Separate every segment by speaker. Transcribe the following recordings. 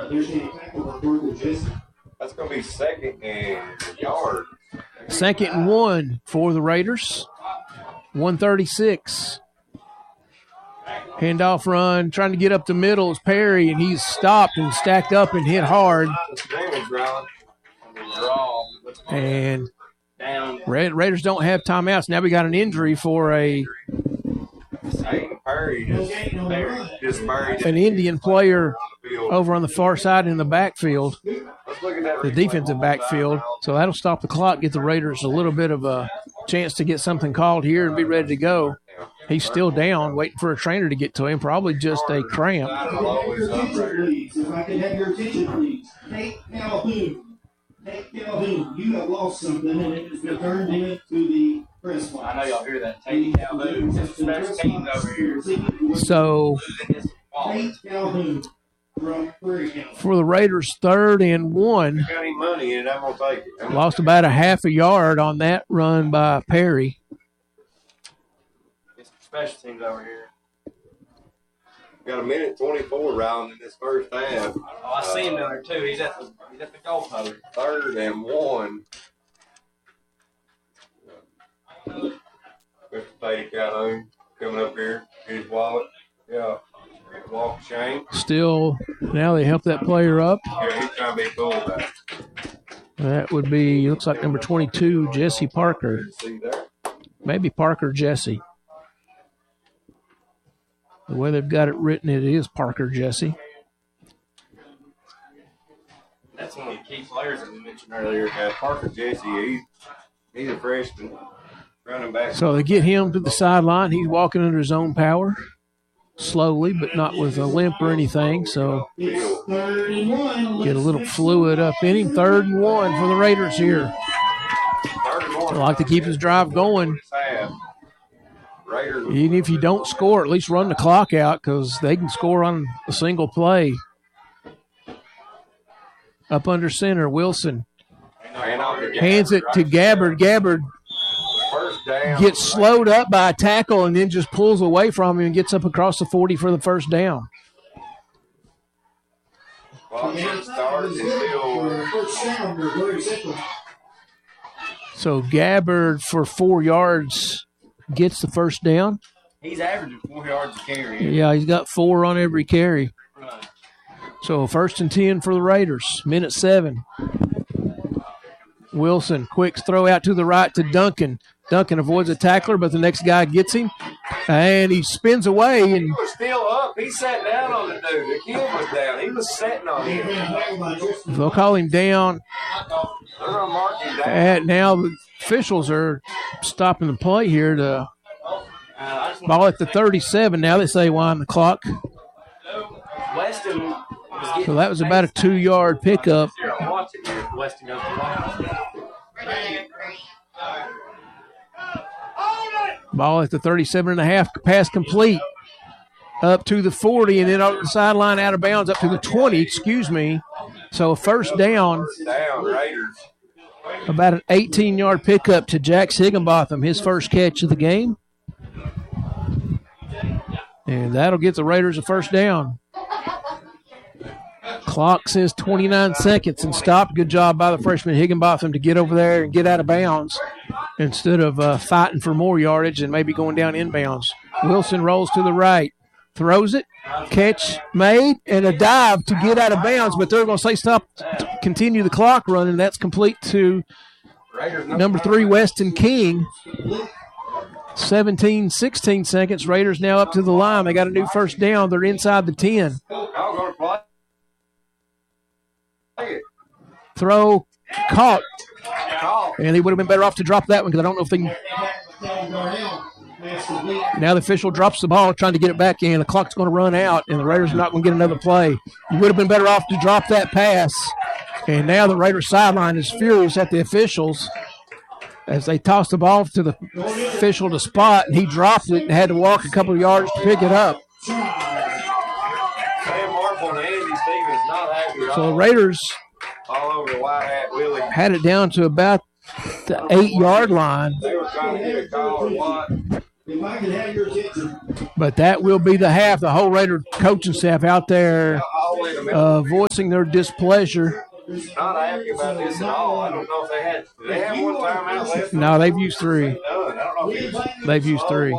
Speaker 1: That's going to be second and yard.
Speaker 2: Second and 1 for the Raiders. 136. Handoff run, trying to get up the middle is Perry, and he's stopped and stacked up and hit hard. And Raiders don't have timeouts. Now we got an injury for an Indian player over on the far side in the backfield, the defensive backfield. So that'll stop the clock, get the Raiders a little bit of a chance to get something called here and be ready to go. He's still down, waiting for a trainer to get to him, probably just a cramp.
Speaker 3: If I can have your attention, please. Tate Calhoun. Tate Calhoun, you have lost something, and it has been turned in to the press box.
Speaker 4: I know y'all hear that. Tate Calhoun. It's the best team over here.
Speaker 2: So,
Speaker 3: Tate Calhoun from Prairie County.
Speaker 2: For the Raiders, 3rd and 1.
Speaker 1: Got any money in it, I'm going to take it.
Speaker 2: Lost about a half a yard on that run by Perry.
Speaker 4: Special teams over here.
Speaker 1: Got a minute 24 round in this first half.
Speaker 4: Oh, I see him down there too. He's at the goal post.
Speaker 1: 3rd and 1. Mr. Tate Calhoun coming up here. His wallet. Yeah. Walk Shane.
Speaker 2: Still, now they help that player up.
Speaker 1: Yeah, he's trying to be cool about it.
Speaker 2: That would be, looks like number 22, Jesse Parker.
Speaker 1: See there?
Speaker 2: Maybe Parker Jesse. The way they've got it written, it is Parker Jesse.
Speaker 4: That's one of the key players that we mentioned earlier.
Speaker 1: Yeah, Parker Jesse, he's a freshman. Running back.
Speaker 2: So they get him to the sideline. He's walking under his own power. Slowly, but not with a limp or anything. So get a little fluid up in him. 3rd and 1 for the Raiders here. They like to keep his drive going. Even if you don't score, at least run the clock out because they can score on a single play. Up under center, Wilson hands it to Gabbard. Gabbard gets slowed up by a tackle and then just pulls away from him and gets up across the 40 for the first down. So Gabbard for 4 yards gets the first down.
Speaker 4: He's averaging 4 yards a carry.
Speaker 2: Yeah, he's got 4 on every carry.
Speaker 4: Right.
Speaker 2: So 1st and 10 for the Raiders. Minute 7. Wilson, quick throw out to the right to Duncan. Duncan avoids a tackler, but the next guy gets him. And he spins away. And
Speaker 1: he was still up. He sat down on the dude. The kid was down. He was sitting on him.
Speaker 2: They'll call him down.
Speaker 1: They're going to mark him down.
Speaker 2: And now the officials are stopping the play here to ball at the 37. Now they say wind the clock.
Speaker 4: Weston.
Speaker 2: So that was about a 2-yard pickup.
Speaker 4: Weston goes to
Speaker 2: Ball at the 37.5, pass complete. Up to the 40, and then on the sideline out of bounds up to the 20, excuse me. So a first down.
Speaker 1: Raiders.
Speaker 2: About an 18-yard pickup to Jax Higginbotham, his first catch of the game. And that'll get the Raiders a first down. Clock says 29 seconds and stopped. Good job by the freshman Higginbotham to get over there and get out of bounds instead of fighting for more yardage and maybe going down inbounds. Wilson rolls to the right, throws it, catch made, and a dive to get out of bounds, but they're going to say stop, continue the clock running. That's complete to number 3, Weston King. 17-16 seconds. Raiders now up to the line. They got a new first down. They're inside the 10. Throw caught. And he would have been better off to drop that one because I don't know if they can. Now the official drops the ball trying to get it back in. The clock's going to run out, and the Raiders are not going to get another play. You would have been better off to drop that pass. And now the Raiders sideline is furious at the officials as they toss the ball to the official to spot, and he dropped it and had to walk a couple of yards to pick it up. So the Raiders
Speaker 1: all over the white hat Willie
Speaker 2: had it down to about the 8-yard line.
Speaker 1: They were trying to get a call or what.
Speaker 3: If I could have your attention.
Speaker 2: But that will be the half. The whole Raider coaching staff out there voicing their displeasure.
Speaker 1: Not happy about this at all. I don't know if they have one timeout left.
Speaker 2: No, they've used 3. They've used 3.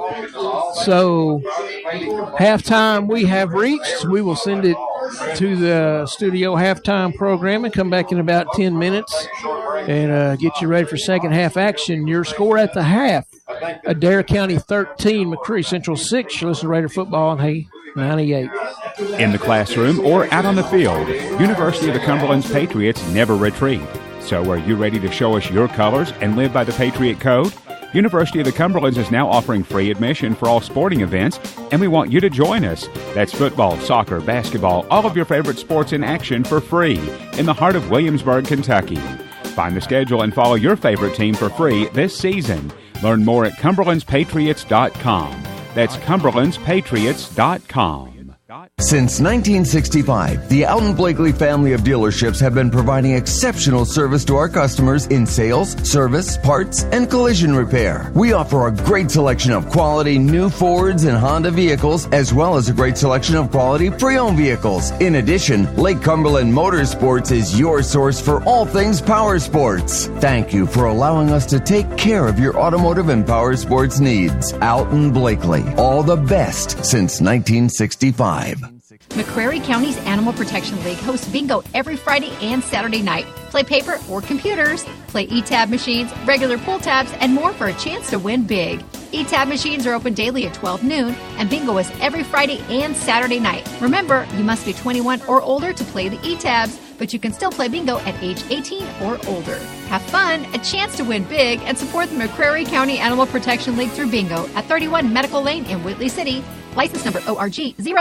Speaker 2: So, halftime we have reached. We will send it to the studio halftime program and come back in about 10 minutes and get you ready for second half action. Your score at the half, Adair County 13, McCreary Central 6. You're listening to Raider football on Hay 98.
Speaker 5: In the classroom or out on the field, University of the Cumberland's Patriots never retreat. So are you ready to show us your colors and live by the Patriot Code? University of the Cumberlands is now offering free admission for all sporting events, and we want you to join us. That's football, soccer, basketball, all of your favorite sports in action for free in the heart of Williamsburg, Kentucky. Find the schedule and follow your favorite team for free this season. Learn more at CumberlandsPatriots.com. That's CumberlandsPatriots.com.
Speaker 6: Since 1965, the Alton Blakely family of dealerships have been providing exceptional service to our customers in sales, service, parts, and collision repair. We offer a great selection of quality new Fords and Honda vehicles, as well as a great selection of quality pre-owned vehicles. In addition, Lake Cumberland Motorsports is your source for all things power sports. Thank you for allowing us to take care of your automotive and power sports needs. Alton Blakely, all the best since 1965.
Speaker 7: McCreary County's Animal Protection League hosts bingo every Friday and Saturday night. Play paper or computers, play e-tab machines, regular pull tabs, and more for a chance to win big. E-tab machines are open daily at 12 noon, and bingo is every Friday and Saturday night. Remember, you must be 21 or older to play the e-tabs, but you can still play bingo at age 18 or older. Have fun, a chance to win big, and support the McCreary County Animal Protection League through bingo at 31 Medical Lane in Whitley City. License number ORG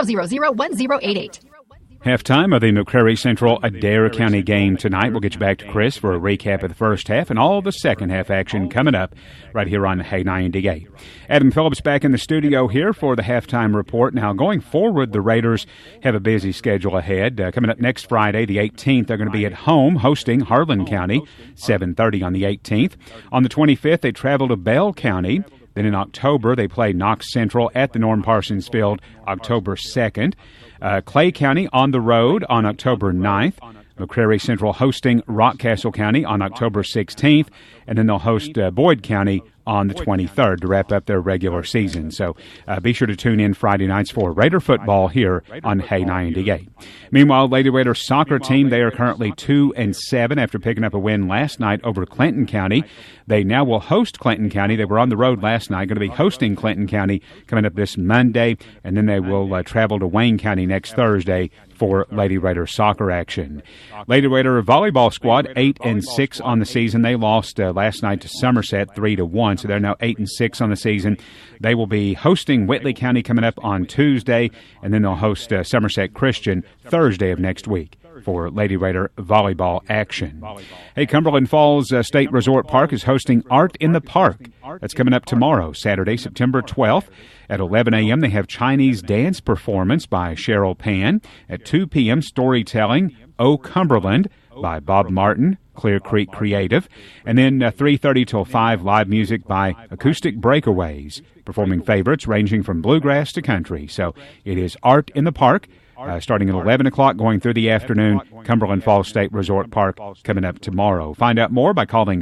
Speaker 7: 0001088.
Speaker 5: Halftime of the McCreary Central Adair County game tonight. We'll get you back to Chris for a recap of the first half and all the second half action coming up right here on Hay 98. Adam Phillips back in the studio here for the halftime report. Now, going forward, the Raiders have a busy schedule ahead. Coming up next Friday, the 18th, they're going to be at home hosting Harlan County, 7:30 on the 18th. On the 25th, they travel to Bell County. Then in October, they play Knox Central at the Norm Parsons Field, October 2nd. Clay County on the road on October 9th. McCreary Central hosting Rockcastle County on October 16th. And then they'll host Boyd County on the 23rd to wrap up their regular season. So be sure to tune in Friday nights for Raider football here on Hay 98. Meanwhile, Lady Raider soccer team, they are currently 2-7 after picking up a win last night over Clinton County. They now will host Clinton County. They were on the road last night, going to be hosting Clinton County coming up this Monday, and then they will travel to Wayne County next Thursday for Lady Raider soccer action. Lady Raider volleyball squad 8-6 on the season. They lost last night to Somerset 3-1, so they're now 8-6 on the season. They will be hosting Whitley County coming up on Tuesday, and then they'll host Somerset Christian Thursday of next week for Lady Raider volleyball action. Hey, Cumberland Falls State Resort Park is hosting Art in the Park. That's coming up tomorrow, Saturday, September 12th. At 11 a.m., they have Chinese dance performance by Cheryl Pan. At 2 p.m., storytelling, Oh Cumberland, by Bob Martin, Clear Creek Creative. And then 3:30 till 5, live music by Acoustic Breakaways, performing favorites ranging from bluegrass to country. So it is Art in the Park. Starting at 11 o'clock, going through the afternoon, Cumberland Falls State Resort Park coming up tomorrow. Find out more by calling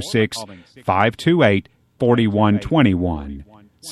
Speaker 5: 606-528-4121.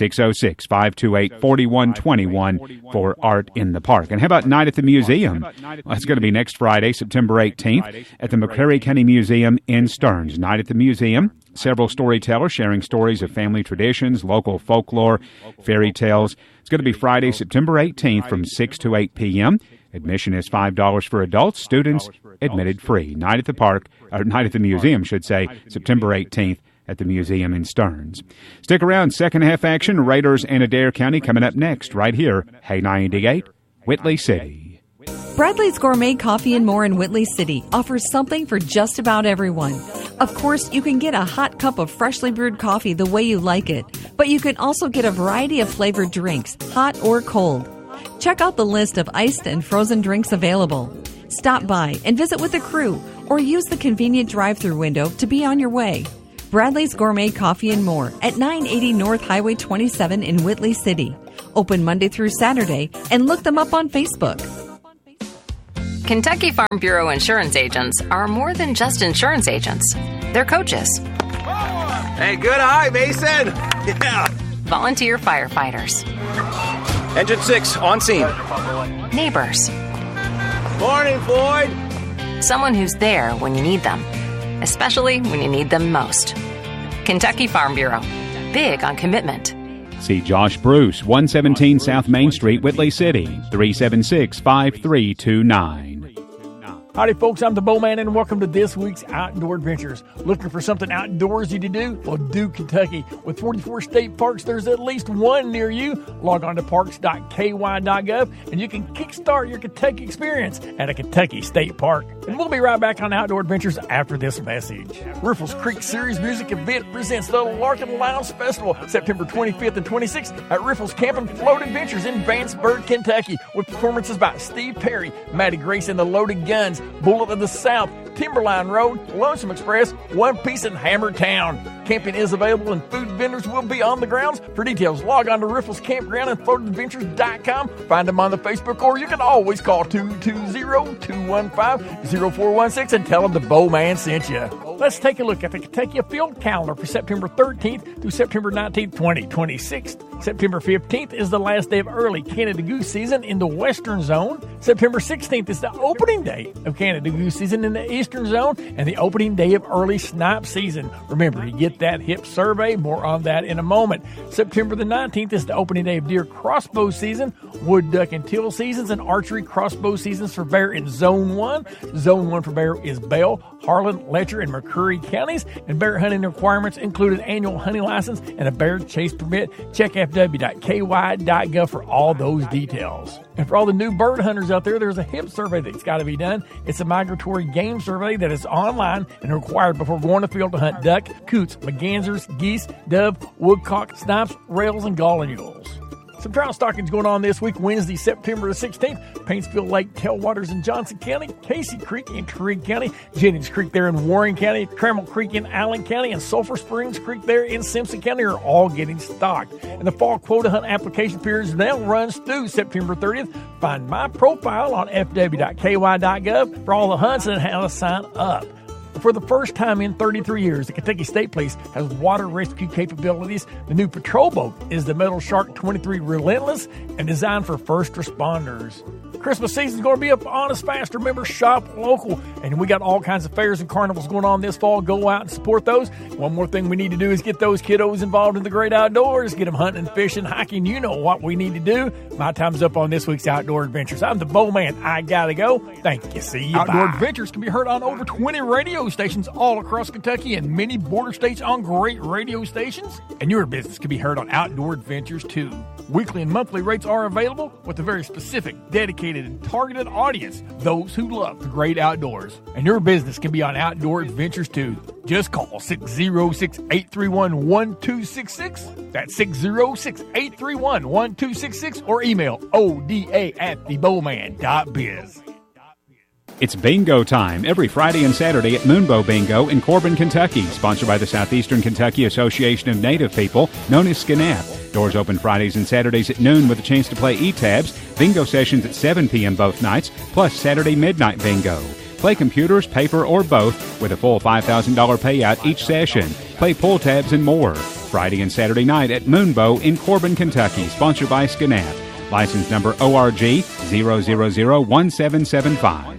Speaker 5: 606-528-4121 for Art in the Park. And how about Night at the Museum? Well, it's going to be next Friday, September 18th, at the McCreary County Museum in Stearns. Night at the Museum. Several storytellers sharing stories of family traditions, local folklore, fairy tales. It's going to be Friday, September 18th from 6 to 8 p.m. Admission is $5 for adults. Students admitted free. Night at the Park, or Night at the Museum, should say, September 18th at the museum in Stearns. Stick around. Second half action, Raiders and Adair County coming up next right here. Hay 98, Whitley City.
Speaker 8: Bradley's Gourmet Coffee and More in Whitley City offers something for just about everyone. Of course, you can get a hot cup of freshly brewed coffee the way you like it, but you can also get a variety of flavored drinks, hot or cold. Check out the list of iced and frozen drinks available. Stop by and visit with the crew or use the convenient drive-thru window to be on your way. Bradley's Gourmet Coffee and More at 980 North Highway 27 in Whitley City. Open Monday through Saturday, and look them up on Facebook.
Speaker 9: Kentucky Farm Bureau insurance agents are more than just insurance agents. They're coaches.
Speaker 1: Hey, good eye, Mason. Yeah.
Speaker 9: Volunteer firefighters.
Speaker 1: Engine 6, on scene.
Speaker 9: Neighbors.
Speaker 1: Morning, Floyd.
Speaker 9: Someone who's there when you need them, especially when you need them most. Kentucky Farm Bureau. Big on commitment.
Speaker 5: See Josh Bruce, 117 South Main Street, Whitley City, 376-5329.
Speaker 10: Howdy, folks. I'm the Bowman, and welcome to this week's Outdoor Adventures. Looking for something outdoorsy to do? Well, do Kentucky. With 44 state parks, there's at least one near you. Log on to parks.ky.gov, and you can kickstart your Kentucky experience at a Kentucky state park. And we'll be right back on Outdoor Adventures after this message. Riffles Creek Series Music Event presents the Larkin Lounge Festival, September 25th and 26th at Riffles Camp and Float Adventures in Vanceburg, Kentucky, with performances by Steve Perry, Maddie Grace and the Loaded Guns, Bullet of the South, Timberline Road, Lonesome Express, One Piece, and Hammer Town. Camping is available and food vendors will be on the grounds. For details, log on to Riffles Campground and FloatAdventures.com. Find them on the Facebook, or you can always call 220-215-0416 and tell them the Bowman sent you. Let's take a look at the Kentucky Field Calendar for September 13th through September 19th, 2026. September 15th is the last day of early Canada Goose season in the Western Zone. September 16th is the opening day of Canada Goose season in the Eastern Zone and the opening day of early snipe season. Remember to get that hip survey. More on that in a moment. September the 19th is the opening day of deer crossbow season, wood duck and teal seasons, and archery crossbow seasons for bear in Zone 1. Zone 1 for bear is Bell, Harlan, Letcher, and McCreary counties, and bear hunting requirements include an annual hunting license and a bear chase permit. Check fw.ky.gov for all those details. And for all the new bird hunters out there, there's a hip survey that's got to be done. It's a migratory game survey that is online and required before going to field to hunt duck, coots, mergansers, geese, dove, woodcock, snipes, rails, and gallinules. Some trout stockings going on this week. Wednesday, September the 16th, Paintsville Lake, Tailwaters in Johnson County, Casey Creek in Trigg County, Jennings Creek there in Warren County, Trammell Creek in Allen County, and Sulphur Springs Creek there in Simpson County are all getting stocked. And the fall quota hunt application period now runs through September 30th. Find my profile on fw.ky.gov for all the hunts and how to sign up. For the first time in 33 years, the Kentucky State Police has water rescue capabilities. The new patrol boat is the Metal Shark 23 Relentless and designed for first responders. Christmas season's going to be up on us fast. Remember, shop local. And we got all kinds of fairs and carnivals going on this fall. Go out and support those. One more thing we need to do is get those kiddos involved in the great outdoors. Get them hunting, fishing, hiking. You know what we need to do. My time's up on this week's Outdoor Adventures. I'm the Bowman. I gotta go. Thank you. See you. Outdoor Adventures can be heard on over 20 radio stations all across Kentucky and many border states on great radio stations. And your business can be heard on Outdoor Adventures too. Weekly and monthly rates are available with a very specific, dedicated, and targeted audience, those who love the great outdoors. And your business can be on Outdoor Adventures too. Just call 606-831-1266. That's 606-831-1266 or email oda@thebowman.biz.
Speaker 5: It's bingo time every Friday and Saturday at Moonbow Bingo in Corbin, Kentucky, sponsored by the Southeastern Kentucky Association of Native People, known as SCNAP. Doors open Fridays and Saturdays at noon with a chance to play E-Tabs, bingo sessions at 7 p.m. both nights, plus Saturday midnight bingo. Play computers, paper, or both with a full $5,000 payout each session. Play pull tabs and more. Friday and Saturday night at Moonbow in Corbin, Kentucky, sponsored by SCNAP. License number ORG 0001775.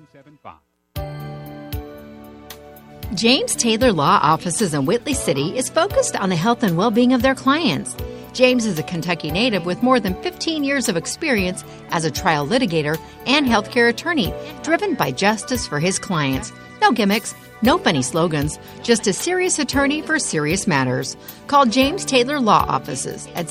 Speaker 7: James Taylor Law Offices in Whitley City is focused on the health and well-being of their clients. James is a Kentucky native with more than 15 years of experience as a trial litigator and healthcare attorney, driven by justice for his clients. No gimmicks, no funny slogans, just a serious attorney for serious matters. Call James Taylor Law Offices at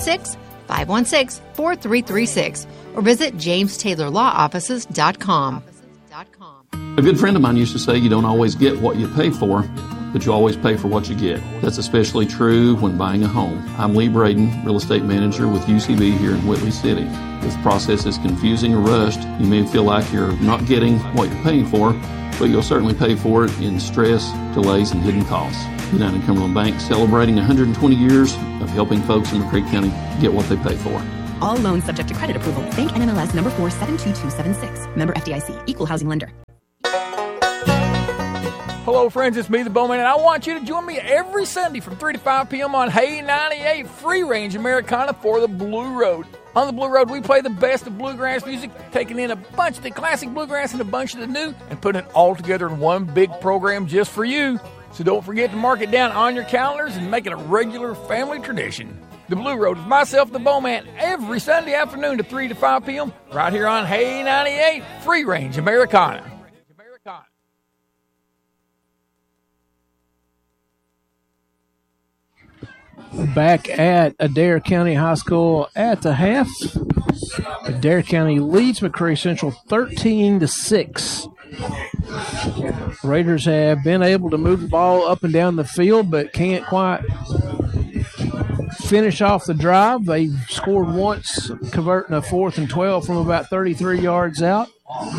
Speaker 7: 606-516-4336 or visit jamestaylorlawoffices.com.
Speaker 11: A good friend of mine used to say you don't always get what you pay for, but you always pay for what you get. That's especially true when buying a home. I'm Lee Braden, real estate manager with UCB here in Whitley City. If the process is confusing or rushed, you may feel like you're not getting what you're paying for, but you'll certainly pay for it in stress, delays, and hidden costs. United Cumberland Bank, celebrating 120 years of helping folks in McCreary County get what they pay for.
Speaker 12: All loans subject to credit approval. Bank NMLS number 472276. Member FDIC. Equal housing lender.
Speaker 10: Hello, friends. It's me, the Bowman, and I want you to join me every Sunday from 3 to 5 p.m. on Hay 98 Free Range Americana for the Blue Road. On the Blue Road, we play the best of bluegrass music, taking in a bunch of the classic bluegrass and a bunch of the new, and putting it all together in one big program just for you. So don't forget to mark it down on your calendars and make it a regular family tradition. The Blue Road with myself, the Bowman, every Sunday afternoon to 3 to 5 p.m. right here on Hay 98 Free Range Americana.
Speaker 2: Back at Adair County High School at the half. Adair County leads McCreary Central 13-6. Raiders have been able to move the ball up and down the field, but can't quite finish off the drive. They scored once, converting a 4th and 12 from about 33 yards out.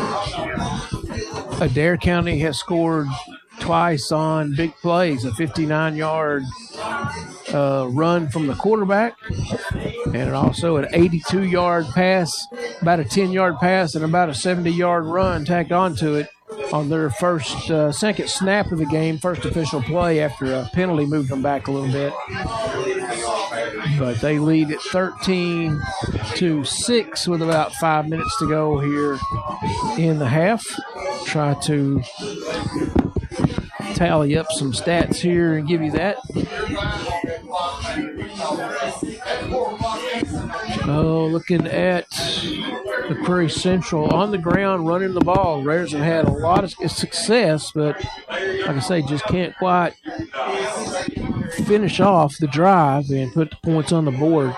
Speaker 2: Adair County has scored twice on big plays, a 59-yard run from the quarterback, and also an 82-yard pass, about a 10-yard pass, and about a 70-yard run tacked onto it on their second snap of the game, first official play after a penalty moved them back a little bit. But they lead at 13-6 with about 5 minutes to go here in the half. Try to tally up some stats here and give you that. Looking at McCreary Central on the ground running the ball. Raiders have had a lot of success, but like I say, just can't quite finish off the drive and put the points on the board.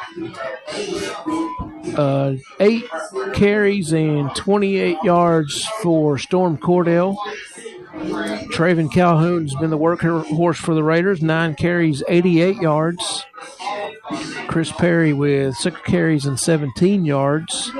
Speaker 2: 8 carries and 28 yards for Storm Cordell. Traven Calhoun has been the workhorse for the Raiders. 9 carries, 88 yards. Chris Perry with 6 carries and 17 yards.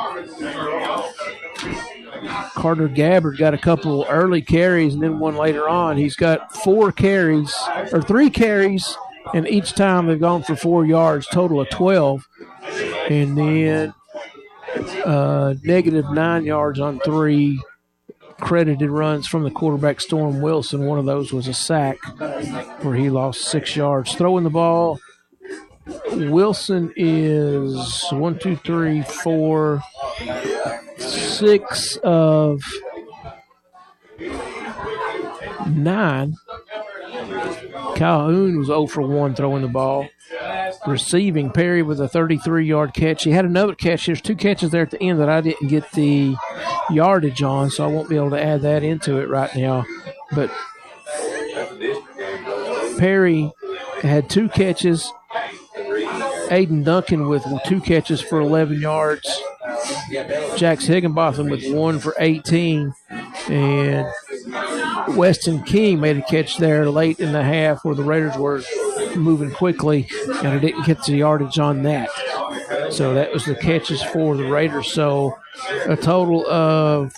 Speaker 2: Carter Gabbard got a couple early carries and then one later on. He's got 3 carries, and each time they've gone for 4 yards, total of 12. And then negative 9 yards on 3 credited runs from the quarterback, Storm Wilson. One of those was a sack where he lost 6 yards. Throwing the ball, Wilson is 6 of 9. Calhoun was 0 for 1 throwing the ball. Receiving, Perry with a 33-yard catch. He had another catch. There's 2 catches there at the end that I didn't get the yardage on, so I won't be able to add that into it right now. But Perry had 2 catches. Aiden Duncan with 2 catches for 11 yards. Jax Higginbotham with 1 for 18. And Weston King made a catch there late in the half where the Raiders were moving quickly, and I didn't get the yardage on that. So that was the catches for the Raiders. So a total of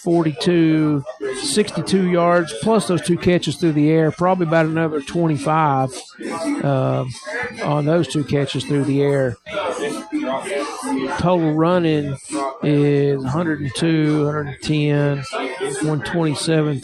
Speaker 2: 62 yards plus those 2 catches through the air, probably about another 25 on those 2 catches through the air. Total running is 102, 110, 127,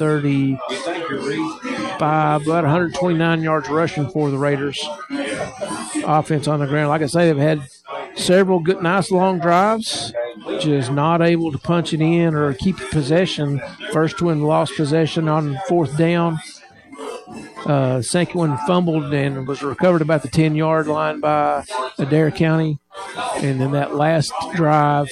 Speaker 2: 35, about 129 yards rushing for the Raiders. Offense on the ground. Like I say, they've had several good, nice long drives, just not able to punch it in or keep possession. First one lost possession on 4th down. Second one fumbled and was recovered about the 10-yard line by Adair County. And then that last drive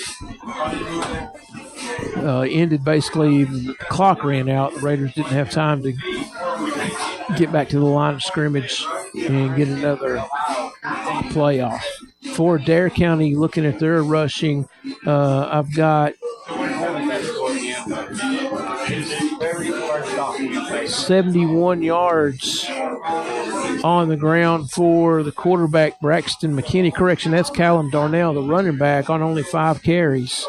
Speaker 2: ended basically, the clock ran out. The Raiders didn't have time to get back to the line of scrimmage and get another playoff. For Adair County, looking at their rushing, I've got 71 yards on the ground for the quarterback, Braxton McKinney. Correction, that's Callum Darnell, the running back, on only 5 carries.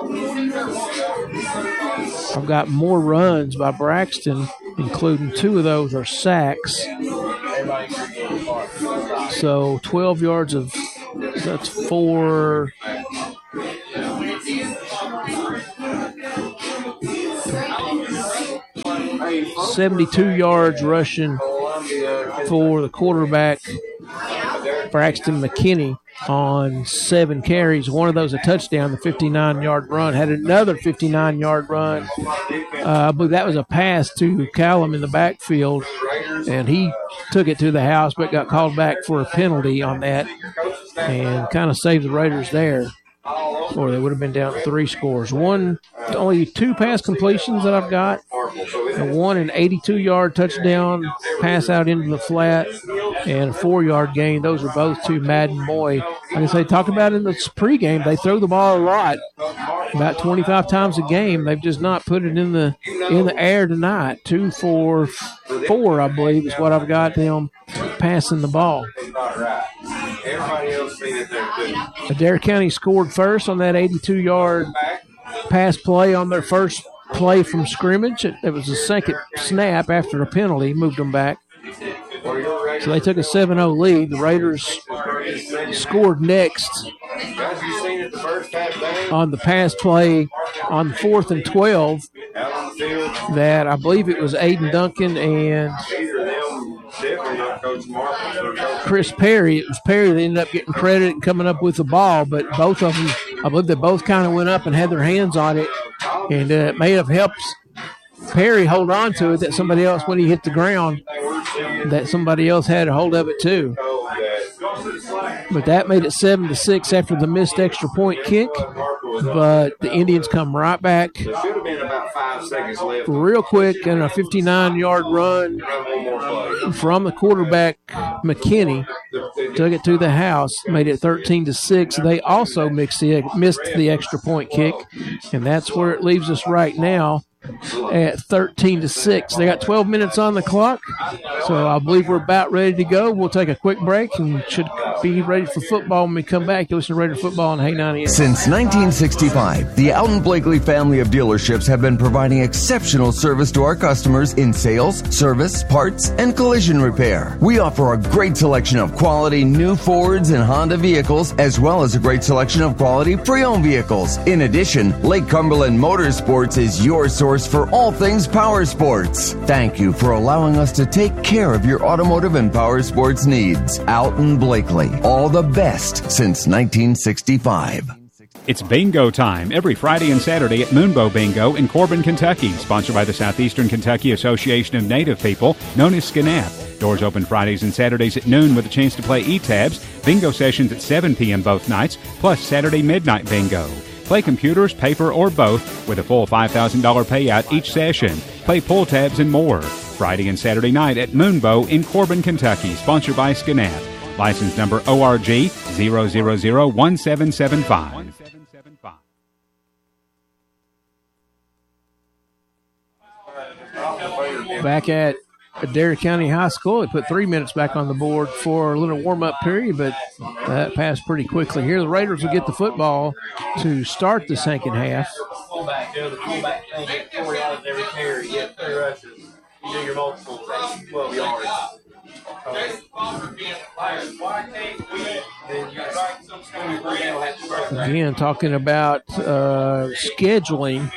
Speaker 2: I've got more runs by Braxton, including 2 of those are sacks. So 12 yards of, that's 4. 72 yards rushing for the quarterback, Braxton McKinney, on 7 carries. One of those a touchdown, the 59-yard run. Had another 59-yard run. I believe that was a pass to Callum in the backfield, and he took it to the house but got called back for a penalty on that and kind of saved the Raiders there, or they would have been down 3 scores. Only 2 pass completions that I've got, and one an 82-yard touchdown pass out into the flat, and a 4-yard gain. Those are both to Madden Moy. Like I say, talk about in the pregame, they throw the ball a lot, about 25 times a game. They've just not put it in the air tonight. 2 for 4, I believe, is what I've got them passing the ball. Adair County scored first on that 82-yard pass play on their first play from scrimmage. It was the second snap after a penalty, moved them back. So they took a 7-0 lead. The Raiders scored next on the pass play on 4th and 12 that I believe it was Aiden Duncan and Chris Perry. It was Perry that ended up getting credit and coming up with the ball, but both of them, I believe they both kind of went up and had their hands on it, and it may have helped Perry hold on to it, that somebody else, when he hit the ground, that somebody else had a hold of it too. But that made it 7-6 after the missed extra point kick. But the Indians come right back real quick, and a 59-yard run from the quarterback, McKinney, took it to the house, made it 13-6. They also missed the extra point kick, and that's where it leaves us right now at 13-6. They got 12 minutes on the clock, so I believe we're about ready to go. We'll take a quick break and should be ready for football when we come back. You listen to Raider Football on Hay 98.
Speaker 6: Since 1965, the Alton Blakely family of dealerships have been providing exceptional service to our customers in sales, service, parts, and collision repair. We offer a great selection of quality new Fords and Honda vehicles, as well as a great selection of quality pre-owned vehicles. In addition, Lake Cumberland Motorsports is your source for all things power sports. Thank you for allowing us to take care of your automotive and power sports needs. Alton Blakely, all the best since 1965.
Speaker 5: It's bingo time every Friday and Saturday at Moonbow Bingo in Corbin, Kentucky, sponsored by the Southeastern Kentucky Association of Native People, known as SCNAP. Doors open Fridays and Saturdays at noon with a chance to play E-Tabs. Bingo sessions at 7 p.m. both nights, plus Saturday midnight bingo. Play computers, paper, or both with a full $5,000 payout each session. Play pull tabs and more. Friday and Saturday night at Moonbow in Corbin, Kentucky, sponsored by SCNAP. License number ORG 0001775.
Speaker 2: Back at Adair County High School, they put 3 minutes back on the board for a little warm-up period, but that passed pretty quickly here. The Raiders will get the football to start the second half.
Speaker 4: The fullback can't get 4 yards every carry. You have 3 rushes. You do your multiple, 12 yards.
Speaker 2: Again, talking about scheduling.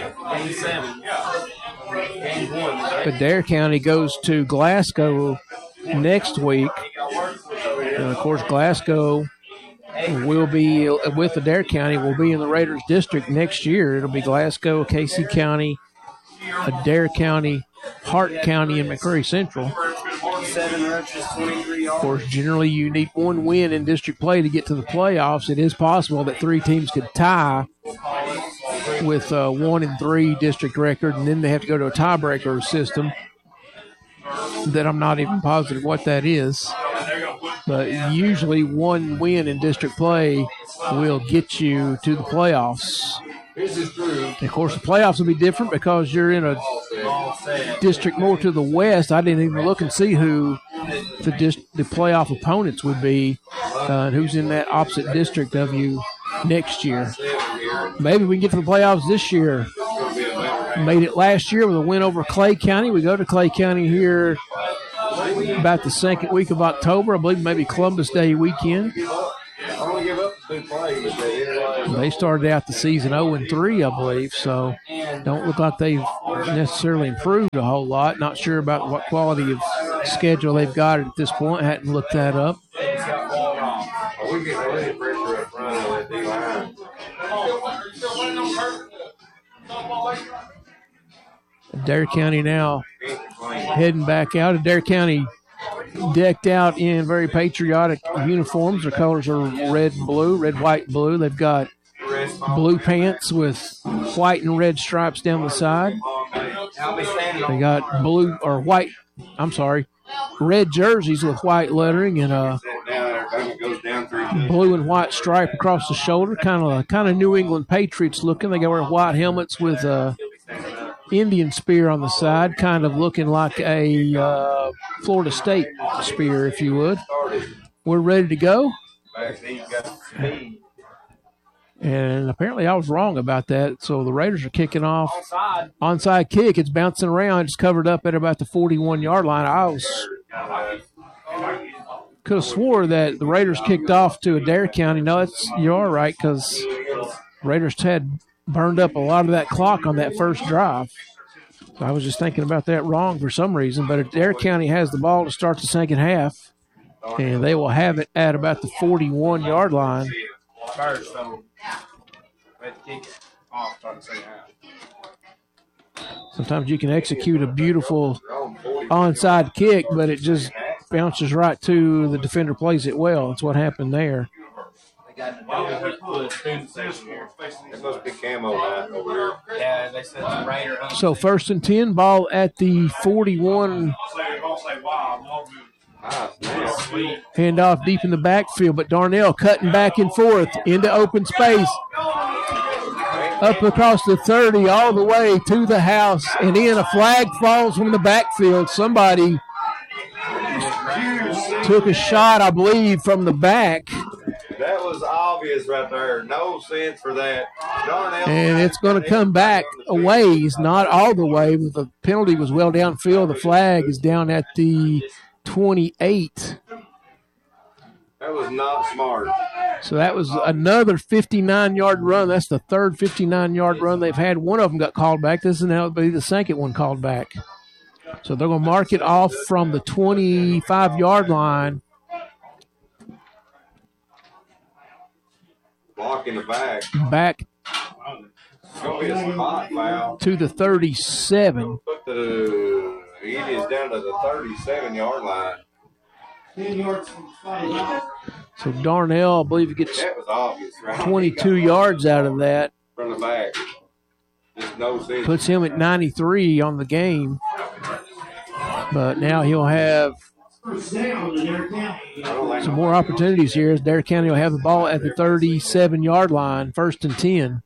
Speaker 2: Adair County goes to Glasgow next week. And, of course, Glasgow will be with Adair County, will be in the Raiders district next year. It'll be Glasgow, Casey County, Adair County, Hart County, and McCreary Central.
Speaker 4: 7 rushes, 23 yards.
Speaker 2: Of course, generally you need 1 win in district play to get to the playoffs. It is possible that 3 teams could tie with a 1-3 district record, and then they have to go to a tiebreaker system that I'm not even positive what that is. But usually 1 win in district play will get you to the playoffs.
Speaker 1: This is true.
Speaker 2: And of course, the playoffs will be different because you're in a district more to the west. I didn't even look and see who the playoff opponents would be and who's in that opposite district of you next year. Maybe we can get to the playoffs this year. Made it last year with a win over Clay County. We go to Clay County here about the second week of October. I believe maybe Columbus Day weekend.
Speaker 1: Only give up 2 plays, but
Speaker 2: They started out the season 0-3, I believe, so don't look like they've necessarily improved a whole lot. Not sure about what quality of schedule they've got at this point. Hadn't looked that up.
Speaker 1: we get really pressure up front on that D-line.
Speaker 2: Adair County now heading back out. Adair County decked out in very patriotic uniforms. Their colors are red and blue, red, white, and blue. They've got blue pants with white and red stripes down the side. They got blue or white, red jerseys with white lettering and blue and white stripe across the shoulder. Kind of New England Patriots looking. They got wear white helmets with Indian spear on the side, kind of looking like a Florida State spear, if you would. We're ready to go. And apparently I was wrong about that. So the Raiders are kicking off. Onside kick. It's bouncing around. It's covered up at about the 41-yard line. I could have swore that the Raiders kicked off to Adair County. No, you are right, because Raiders had burned up a lot of that clock on that first drive. So I was just thinking about that wrong for some reason. But Adair County has the ball to start the second half, and they will have it at about the 41-yard line. Sometimes you can execute a beautiful onside kick, but it just bounces right to the defender, plays it well. That's what happened there.
Speaker 1: It must be camo night over here.
Speaker 4: Yeah, they said the Raider.
Speaker 2: So 1st and 10, ball at the 41. Handoff deep in the backfield, but Darnell cutting back and forth into open space. Up across the 30, all the way to the house, and in. A flag falls from the backfield. Somebody took a shot, I believe, from the back.
Speaker 1: That was obvious right there. No sense for that. Darnell,
Speaker 2: and it's going to come back a ways, not all the way, but the penalty was well downfield. The flag is down at the 28.
Speaker 1: That was not smart.
Speaker 2: So that was another 59-yard run. That's the third 59-yard run they've had. One of them got called back. This is now be the second one called back. So they're going to mark it off from the 25-yard line.
Speaker 1: Block in the back.
Speaker 2: Back
Speaker 1: it's going to be a spot foul.
Speaker 2: To the 37.
Speaker 1: It is down to the 37-yard line.
Speaker 3: 10 yards from the
Speaker 2: So Darnell, I believe, gets
Speaker 1: that was obvious, right?
Speaker 2: 22 yards out of that.
Speaker 1: From the back. Just no sense.
Speaker 2: Puts him at 93 on the game. But now he'll have some more opportunities here. As Adair County will have the ball at the 37-yard line, 1st and 10.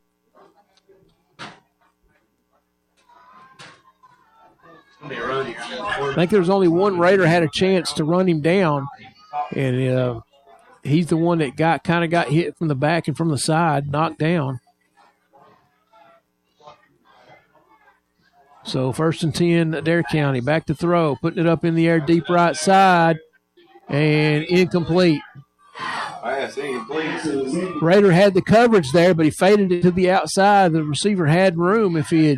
Speaker 2: I think there was only one Raider had a chance to run him down, and he's the one that got hit from the back and from the side, knocked down. So 1st and 10, Adair County, back to throw, putting it up in the air, deep right side, and incomplete.
Speaker 1: Pass incomplete.
Speaker 2: Raider had the coverage there, but he faded it to the outside. The receiver had room if he had.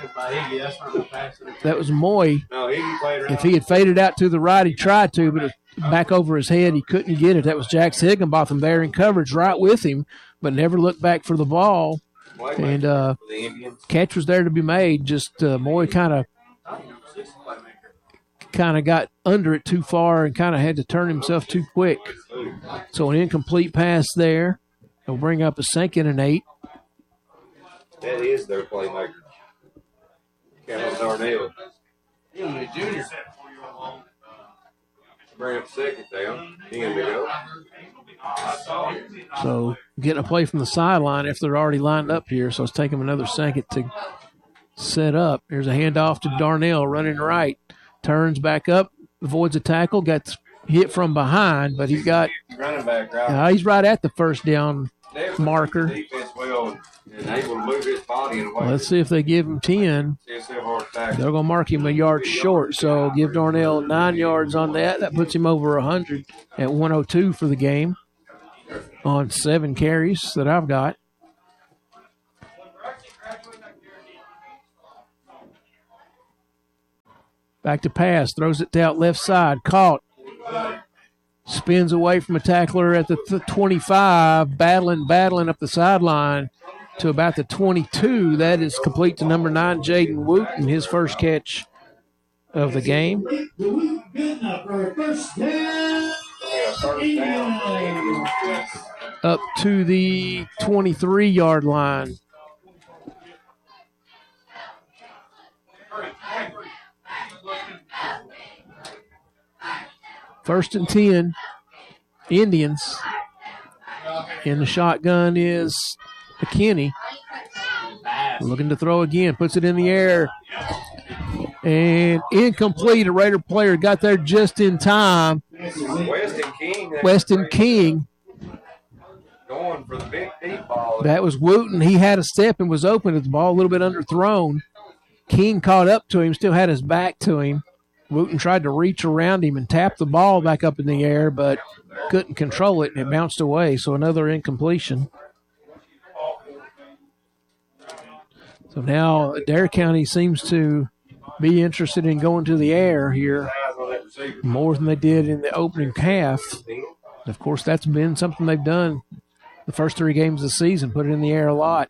Speaker 2: That was Moy.
Speaker 1: No, he played around.
Speaker 2: If he had faded out to the right, he tried to, but back over his head, he couldn't get it. That was Jax Higginbotham there in coverage right with him, but never looked back for the ball. And catch was there to be made. Just Moy kind of got under it too far and kind of had to turn himself too quick. So an incomplete pass there. They'll bring up a 2nd and 8.
Speaker 1: That is their playmaker. Cameron Darnell.
Speaker 4: Junior.
Speaker 1: Bring up 2nd down. 10 to go.
Speaker 2: So getting a play from the sideline if they're already lined up here. So it's taking them another second to set up. Here's a handoff to Darnell running right. Turns back up, avoids a tackle, got hit from behind, but he's got
Speaker 1: running back right.
Speaker 2: He's right at the first down marker.
Speaker 1: Defense well and able to move his body in a way.
Speaker 2: Let's see if they give him 10. They're going to mark him a yard short, so give Darnell 9 yards on that. That puts him over 100 at 102 for the game on 7 carries that I've got. Back to pass, throws it out left side, caught. Spins away from a tackler at the 25, battling up the sideline to about the 22. That is complete to number 9, Jaden Wooten, his first catch of the game. Up to the 23-yard line. First and 10, Indians. In the shotgun is McKinney. Looking to throw again, puts it in the air. And incomplete. A Raider player got there just in time. Weston King.
Speaker 1: Going for the big deep ball.
Speaker 2: That was Wooten. He had a step and was open at the ball, a little bit underthrown. King caught up to him, still had his back to him. Wooten tried to reach around him and tap the ball back up in the air, but couldn't control it, and it bounced away, so another incompletion. So now Adair County seems to be interested in going to the air here more than they did in the opening half. Of course, that's been something they've done the first 3 games of the season, put it in the air a lot.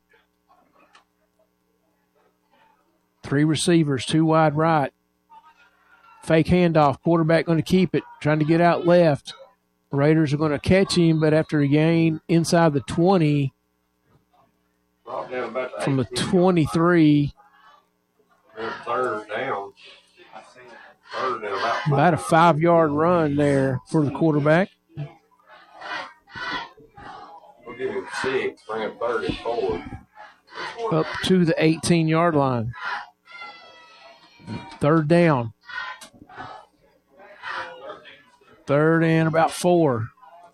Speaker 2: 3 receivers, 2 wide right. Fake handoff, quarterback going to keep it, trying to get out left. Raiders are going to catch him, but after a gain inside the 20, from the 23.
Speaker 1: Third down.
Speaker 2: About a 5-yard run there for the quarterback.
Speaker 1: We'll give him 6, bring him 3rd and 4.
Speaker 2: Up to the 18-yard line. 3rd down. 3rd and about 4.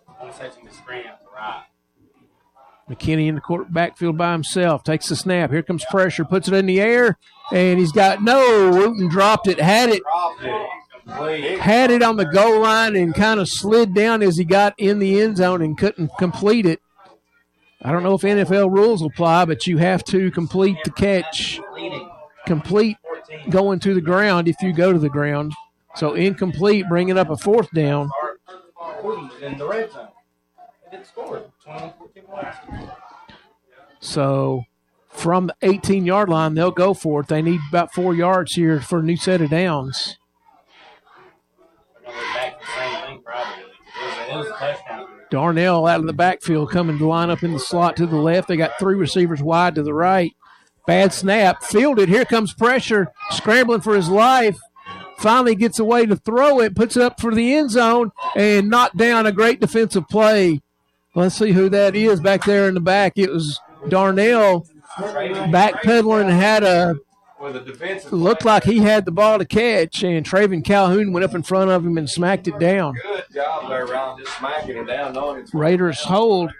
Speaker 2: McKinney in the backfield by himself. Takes the snap. Here comes pressure. Puts it in the air. And he's got Wooten dropped it. Had it on the goal line and kind of slid down as he got in the end zone and couldn't complete it. I don't know if NFL rules apply, but you have to complete the catch. Complete going to the ground if you go to the ground. So incomplete, bringing up a 4th down. So from the 18-yard line, they'll go for it. They need about 4 yards here for a new set of downs. Darnell out of the backfield coming to line up in the slot to the left. They got 3 receivers wide to the right. Bad snap. Fielded. Here comes pressure. Scrambling for his life. Finally gets away to throw it. Puts it up for the end zone and knocked down a great defensive play. Let's see who that is back there in the back. It was Darnell backpedaling and looked like he had the ball to catch, and Traven Calhoun went up in front of him and smacked it down.
Speaker 1: Good job there, Ron, just smacking it down.
Speaker 2: Raiders hold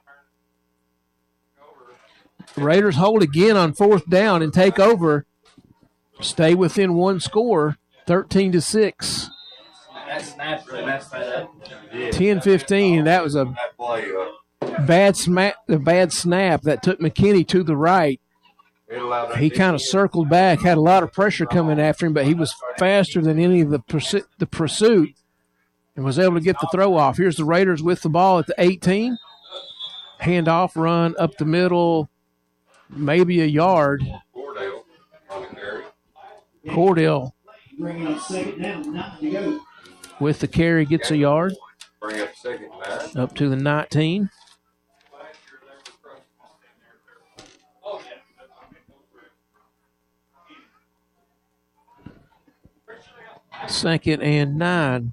Speaker 2: again on 4th down and take over. Stay within 1 score, 13-6.
Speaker 4: That snap really messed that up.
Speaker 2: 10-15. That was a bad snap that took McKinney to the right. He kind of circled back, had a lot of pressure coming after him, but he was faster than any of the pursuit and was able to get the throw off. Here's the Raiders with the ball at the 18. Handoff run up the middle, maybe a yard. Cordell
Speaker 3: Bring up 2nd down, 9 to go.
Speaker 2: with the carry gets a yard.
Speaker 1: Bring up 2nd down.
Speaker 2: Up to the 19. Second and 9.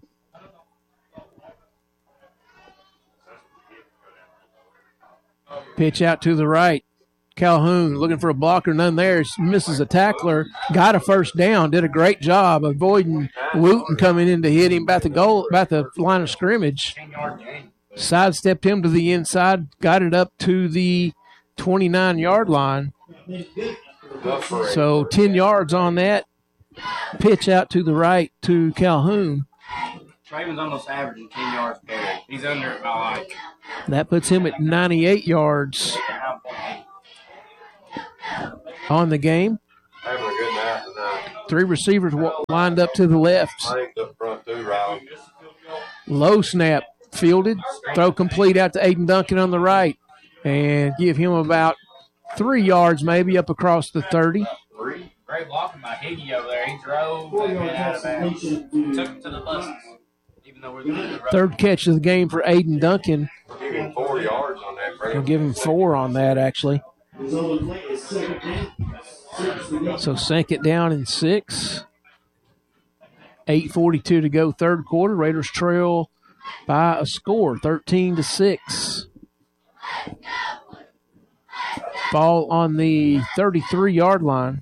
Speaker 2: Pitch out to the right. Calhoun looking for a blocker, none there. Misses a tackler, got a 1st down, did a great job avoiding Wooten coming in to hit him about the line of scrimmage. Sidestepped him to the inside, got it up to the 29-yard line.
Speaker 1: Enough for a
Speaker 2: So 10 yards on that. Pitch out to the right to Calhoun.
Speaker 4: Traven's almost averaging 10 yards per carry. He's under it by like.
Speaker 2: That puts him at 98 yards on the game.
Speaker 1: having a good night tonight.
Speaker 2: 3 receivers lined up to the left.
Speaker 1: I think up front too, Riley.
Speaker 2: Low snap fielded. Throw complete out to Aiden Duncan on the right. And give him about 3 yards maybe up across the 30.
Speaker 4: Great blocking by Higgy over there. He drove and went out of bounds. Took him to the buses. Even though we're the
Speaker 2: Third catch of the game for Aiden Duncan.
Speaker 1: Give him 4 yards on that, Brad.
Speaker 2: We'll give him 4 on that, actually. So second down and 6. 8:42 to go, third quarter. Raiders trail by a score, 13-6. Ball on the 33-yard line.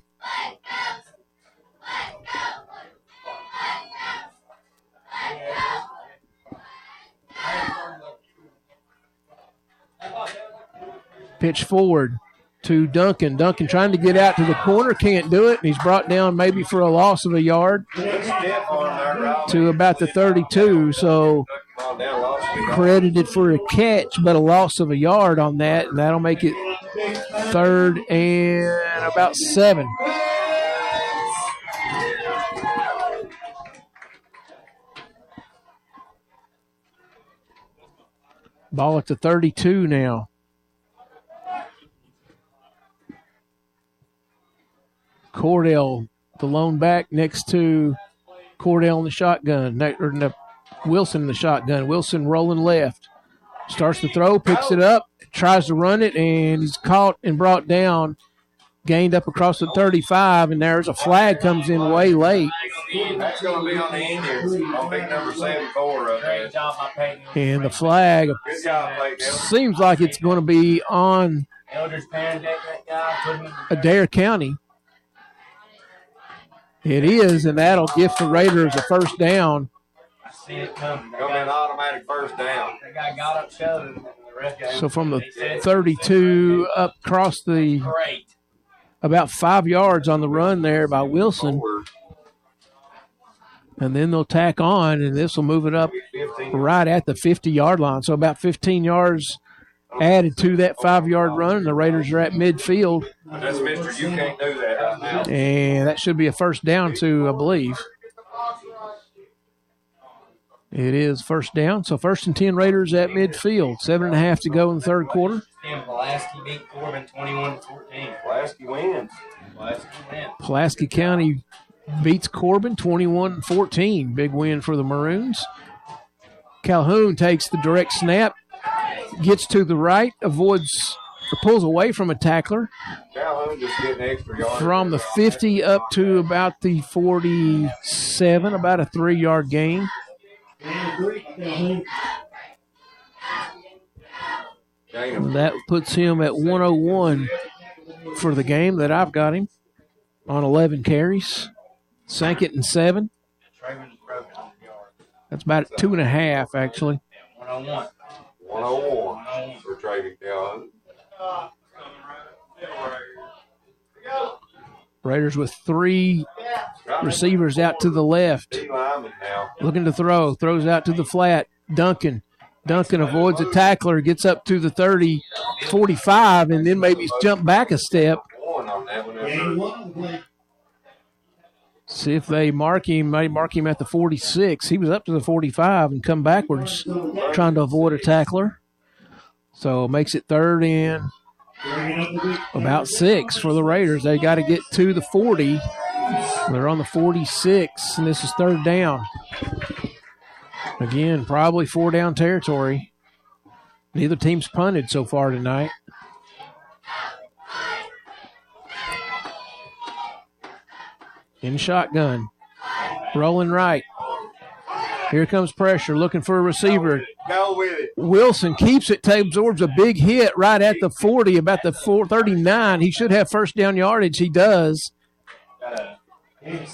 Speaker 2: Pitch forward to Duncan. Duncan trying to get out to the corner, can't do it, and he's brought down maybe for a loss of a yard to about the 32. So credited for a catch, but a loss of a yard on that, and that'll make it 3rd and about 7. Ball at the 32 now. Cordell, the lone back, next to Cordell in the shotgun, Wilson in the shotgun. Wilson rolling left. Starts to throw, picks it up, tries to run it, and he's caught and brought down. Gained up across the 35, and there's a flag comes in way late.
Speaker 1: That's going to be on the Indians on big number 74 up there.
Speaker 2: And the flag
Speaker 1: Good job, Blake.
Speaker 2: seems like it's going to be on
Speaker 4: Eldridge Pandemic, that guy. Put him in the
Speaker 2: Adair County. It is, and that'll give the Raiders a first down.
Speaker 4: I see it coming.
Speaker 1: Come in automatic first down.
Speaker 4: That guy got up, shoved him. The ref got
Speaker 2: So from the
Speaker 4: he said,
Speaker 2: 32 up across the
Speaker 4: Great.
Speaker 2: about 5 yards on the run there by Wilson. And then they'll tack on, and this will move it up right at the 50-yard line. So about 15 yards added to that 5-yard run, and the Raiders are at midfield.
Speaker 1: That's Mister, you can't do that right now.
Speaker 2: And that should be a first down too, I believe. It is first down. So 1st and 10 Raiders at midfield. 7.5 to go in the third quarter.
Speaker 4: Tim Pulaski beat Corbin 21-14.
Speaker 1: Pulaski wins.
Speaker 4: Pulaski wins.
Speaker 2: Pulaski County beats Corbin 21-14. Big win for the Maroons. Calhoun takes the direct snap, gets to the right, avoids or pulls away from a tackler.
Speaker 1: Calhoun just getting extra yards.
Speaker 2: From the 50 up to about the 47, about a 3-yard gain. That puts him at 101 for the game that I've got him on 11 carries. 2nd and 7. That's about 2.5, actually.
Speaker 4: 101.
Speaker 1: 101 for Traven Calhoun.
Speaker 2: Raiders with 3 receivers out to the left.
Speaker 1: D-lineman now.
Speaker 2: Looking to throw. Throws out to the flat. Duncan avoids a tackler, gets up to the 30, 45, and then maybe jump back a step.
Speaker 1: One on that one.
Speaker 2: See if they mark him. May mark him at the 46. He was up to the 45 and come backwards trying to avoid a tackler. So makes it 3rd and about 6 for the Raiders. They got to get to the 40. They're on the 46, and this is 3rd down. Again, probably 4-down territory. Neither team's punted so far tonight. In shotgun. Rolling right. Here comes pressure. Looking for a receiver.
Speaker 1: Go with it.
Speaker 2: Wilson keeps it. Absorbs a big hit right at the 40, about the 39. He should have first down yardage. He does. I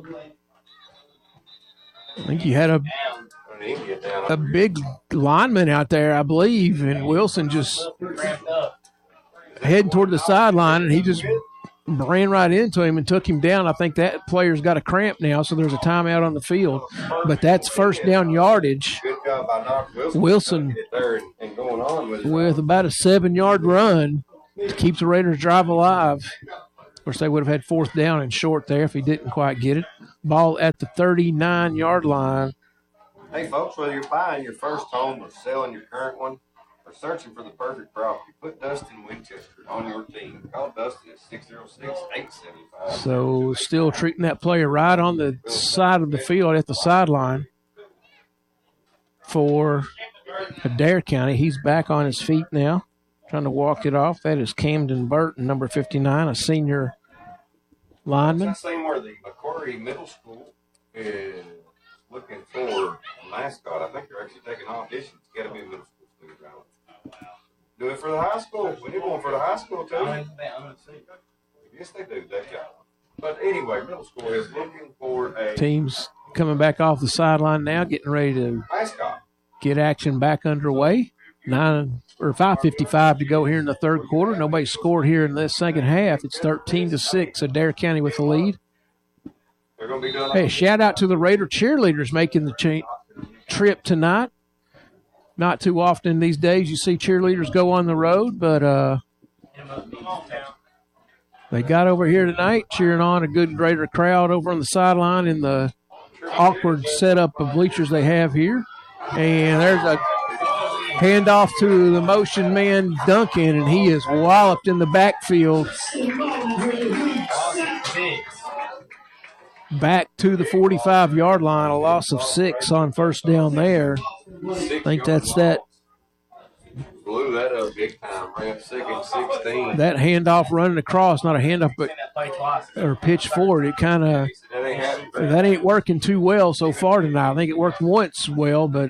Speaker 2: think you had a big lineman out there, I believe, and Wilson just heading toward the sideline, and he just ran right into him and took him down. I think that player's got a cramp now, so there's a timeout on the field. But that's first down yardage.
Speaker 1: Good job by Knox
Speaker 2: Wilson
Speaker 1: and going on
Speaker 2: with about a 7-yard run to keep the Raiders' drive alive. Of course, they would have had fourth down and short there if he didn't quite get it. Ball at the 39-yard line.
Speaker 1: Hey, folks, whether you're buying your first home or selling your current one or searching for the perfect property, put Dustin Winchester on your team. Call Dustin at 606-875.
Speaker 2: So still treating that player right on the side of the field at the sideline for Adair County. He's back on his feet now, trying to walk it off. That is Camden Burton, number 59, a senior lineman.
Speaker 1: That's the same where the Macquarie Middle School is looking for a mascot. I think they're actually taking auditions. It's got to be a middle school student around. Do it for the high school. We need one for the high school, too. Yes, they do. That guy. But anyway, middle school is looking for a
Speaker 2: team's coming back off the sideline now, getting ready to
Speaker 1: mascot.
Speaker 2: Get action back underway. 5:55 to go here in the third quarter. Nobody scored here in the second half. It's 13-6. Adair County with the lead.
Speaker 1: They're going to be doing
Speaker 2: hey, shout out to the Raider cheerleaders making the trip tonight. Not too often these days you see cheerleaders go on the road, but they got over here tonight cheering on a good Raider crowd over on the sideline in the awkward setup of bleachers they have here. And there's a handoff to the motion man, Duncan, and he is walloped in the backfield. Back to the 45-yard line, a loss of 6 on first down there. I think that's that.
Speaker 1: Blew that up big time, ran 2nd 16.
Speaker 2: That handoff running across, not a handoff, but or pitch forward. It kind of that ain't working too well so far tonight. I think it worked once well, but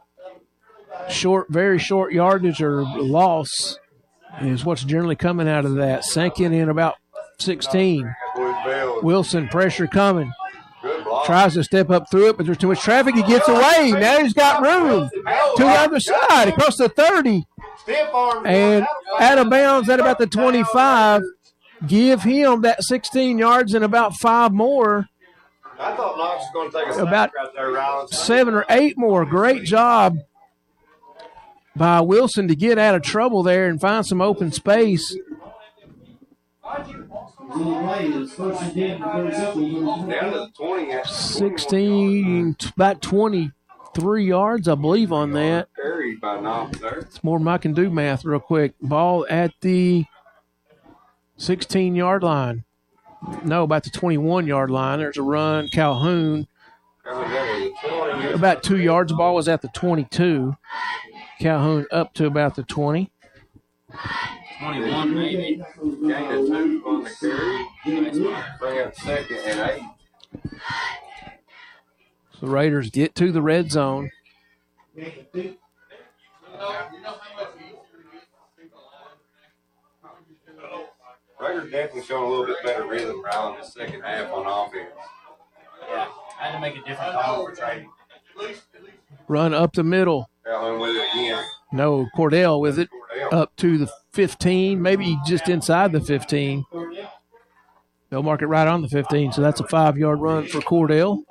Speaker 2: very short yardage or loss is what's generally coming out of that. Second in about 16. Wilson, pressure coming. Tries to step up through it, but there's too much traffic. He gets away. Now he's got room to the other side, across the 30. And out of bounds at about the 25. Give him that 16 yards and about 5 more.
Speaker 1: I thought Knox was going to take a
Speaker 2: about
Speaker 1: right there, Rollins.
Speaker 2: 7 or 8 more. Great job by Wilson to get out of trouble there and find some open space.
Speaker 1: Down to the 20.
Speaker 2: 16, about 23 yards, I believe, on that.
Speaker 1: Carried by Knox there.
Speaker 2: It's more than I can do math real quick. Ball at the 16-yard line. No, about the 21-yard line. There's a run. Calhoun. About 2 yards. The ball was at the 22. Calhoun up to about the 20.
Speaker 1: 21 maybe. Gain of 2 on the carry. Bring up 2nd and 8.
Speaker 2: The Raiders get to the red zone.
Speaker 1: Raiders definitely showing a little bit better rhythm around the second half on offense.
Speaker 4: Yeah, I had to make a different call for trading.
Speaker 2: Run up the middle.
Speaker 1: Calhoun with it again.
Speaker 2: No, Cordell with it. Up to the 15, maybe just inside the 15. They'll mark it right on the 15, so that's a 5-yard run for Cordell.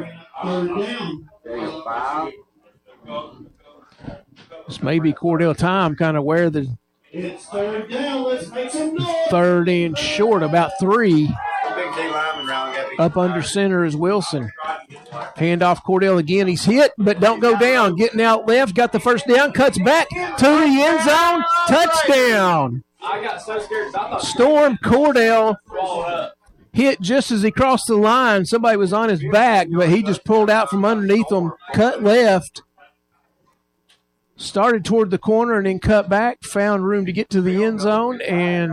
Speaker 2: This may be Cordell time, kind of where the
Speaker 3: It's third down. Let's make some noise.
Speaker 2: third and short, about 3. Up under center is Wilson. Handoff Cordell again. He's hit, but don't go down. Getting out left, got the first down, cuts back to the end zone. Touchdown.
Speaker 4: I got so scared. I thought
Speaker 2: Storm Cordell hit just as he crossed the line. Somebody was on his back, but he just pulled out from underneath him, cut left, started toward the corner, and then cut back, found room to get to the end zone, and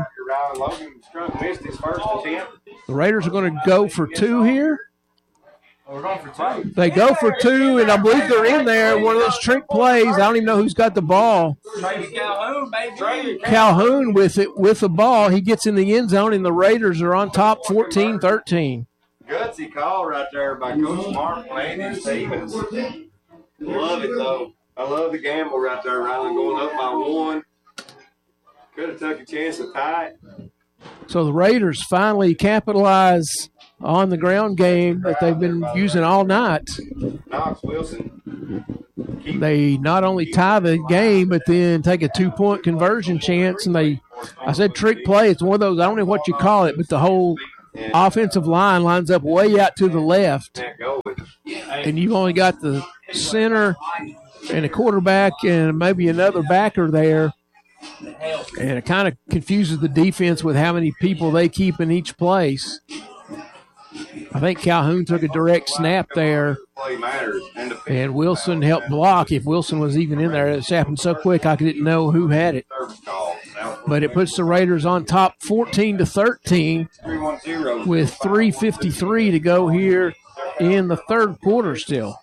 Speaker 2: the Raiders are going to go for 2 here.
Speaker 4: we're going for 2.
Speaker 2: They go for 2, and I believe they're in there. One of those trick plays. I don't even know who's got the ball.
Speaker 4: Calhoun, baby.
Speaker 2: Calhoun with it, with the ball. He gets in the end zone, and the Raiders are on top 14-13.
Speaker 1: Gutsy call right there by Coach Mark and Andy Stevens. Love it, though. I love the gamble right there, Rylan, going up by 1. Could have took a chance to tie it.
Speaker 2: So the Raiders finally capitalize on the ground game that they've been using all night.
Speaker 1: Knox Wilson.
Speaker 2: They not only tie the game, but then take a 2-point conversion chance. And I said trick play. It's one of those, I don't know what you call it, but the whole offensive line lines up way out to the left. And you've only got the center and a quarterback and maybe another backer there. And it kind of confuses the defense with how many people they keep in each place. I think Calhoun took a direct snap there, and Wilson helped block. If Wilson was even in there, it happened so quick I didn't know who had it. But it puts the Raiders on top 14-13 with 3:53 to go here in the third quarter still.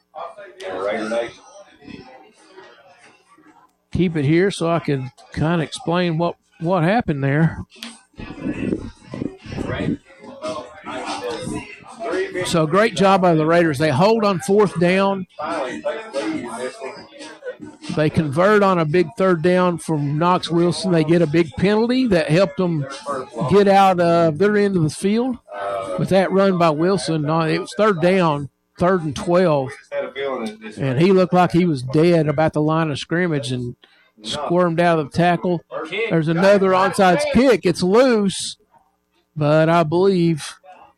Speaker 2: Keep it here so I can kind of explain what happened there. So great job by the Raiders. They hold on fourth down. They convert on a big third down from Knox Wilson. They get a big penalty that helped them get out of their end of the field. With that run by Wilson, it was third down, 3rd and 12. And he looked like he was dead about the line of scrimmage and squirmed out of the tackle. There's another onside kick. It's loose, but I believe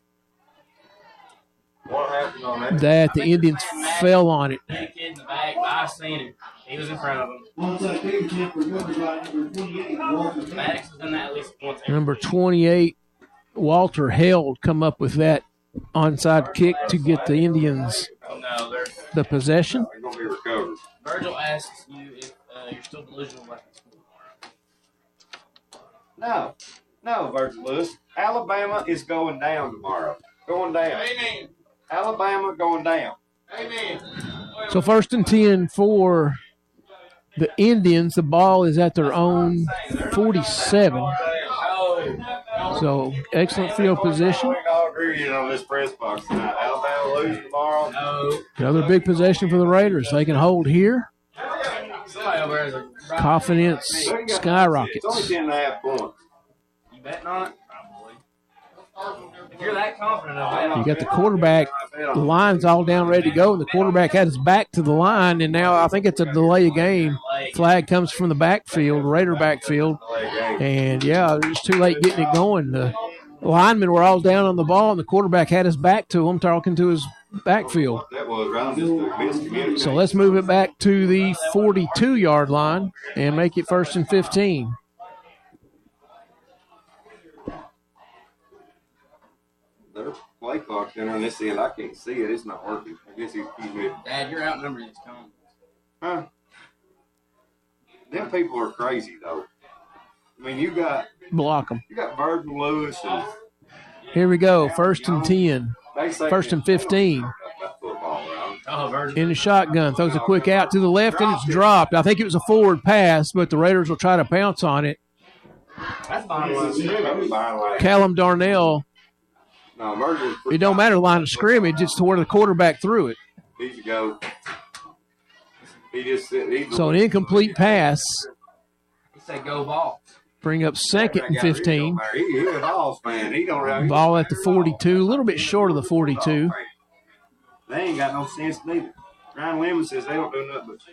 Speaker 2: that the Indians fell on it.
Speaker 4: That kid in the back, I seen him. He was in front of him. Maddox was in that at least once.
Speaker 2: Number 28, Walter Held, come up with that onside kick to get the Indians the possession.
Speaker 4: Virgil asks you if you're still delusional about this.
Speaker 1: No, Virgil Lewis. Alabama is going down tomorrow. Going down.
Speaker 4: Amen.
Speaker 1: Alabama going down.
Speaker 4: Amen.
Speaker 2: So 1st and 10 for the Indians. The ball is at their own 47. So excellent field position.
Speaker 1: I'll agree on this press box tonight. Alabama lose tomorrow.
Speaker 2: Another big possession for the Raiders. They can hold here. Confidence skyrockets.
Speaker 1: It's only 10.5 points.
Speaker 4: You betting on it? If you're that confident of it.
Speaker 2: You got the quarterback. The line's all down ready to go, and the quarterback had his back to the line, and now I think it's a delay of game. Flag comes from the backfield, Raider backfield, and, yeah, it was too late getting it going. The linemen were all down on the ball, and the quarterback had his back to him, talking to his backfield. So let's move it back to the 42-yard line and make it 1st and 15.
Speaker 1: Their play clock's in on this end. I can't see it. It's not working. I guess he's keeping it.
Speaker 4: Dad, you're outnumbered this time.
Speaker 1: Huh? Them people are crazy, though. I mean, you got
Speaker 2: block them.
Speaker 1: You got Virgil Lewis. And
Speaker 2: here we go. 1st and 10. 1st and 15. In the shotgun. Throws a quick out to the left, and it's dropped. I think it was a forward pass, but the Raiders will try to pounce on it.
Speaker 4: That's fine.
Speaker 2: Callum Darnell.
Speaker 1: No,
Speaker 2: it don't matter the line of scrimmage. It's to where the quarterback threw it.
Speaker 1: Here you go.
Speaker 2: So an incomplete pass.
Speaker 4: He said go ball.
Speaker 2: Bring up 2nd and 15.
Speaker 1: He's a Vols fan. He don't
Speaker 2: ball at the 42, a little bit short of the 42.
Speaker 1: They ain't got no sense neither. Ryan Lemon says they don't do nothing but